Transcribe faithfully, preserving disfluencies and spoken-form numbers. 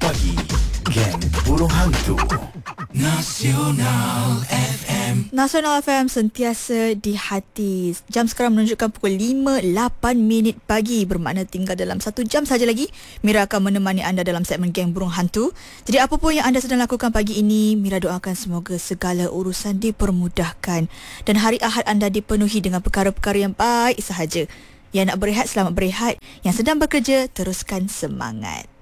Pagi Geng Burung Hantu Nasional F M. Nasional F M sentiasa di hati. Jam sekarang menunjukkan pukul lima lapan minit pagi, bermakna tinggal dalam satu jam saja lagi Mira akan menemani anda dalam segmen Geng Burung Hantu. Jadi apa pun yang anda sedang lakukan pagi ini, Mira doakan semoga segala urusan dipermudahkan dan hari Ahad anda dipenuhi dengan perkara-perkara yang baik sahaja. Yang nak berehat, selamat berehat. Yang sedang bekerja, teruskan semangat.